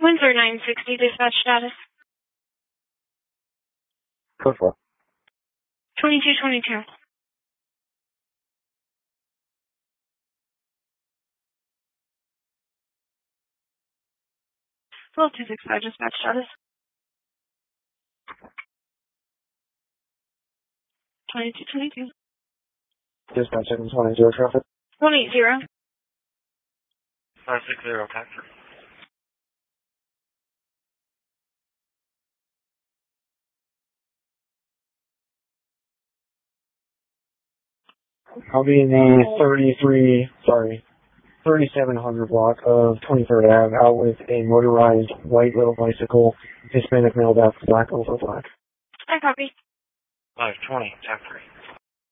Windsor 960, dispatch status. Code 4. 2222. Well, 265, dispatch status. 2222. Dispatch 720 traffic. 180. 560, taxi. I'll be in the 3700 block of 23rd Ave out with a motorized white little bicycle, Hispanic male, black over black. I copy. 520, taxi.